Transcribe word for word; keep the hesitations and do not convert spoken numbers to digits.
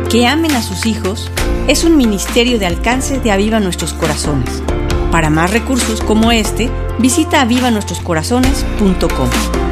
que amen a sus hijos es un ministerio de alcance de Aviva Nuestros Corazones. Para más recursos como este, visita aviva nuestros corazones punto com.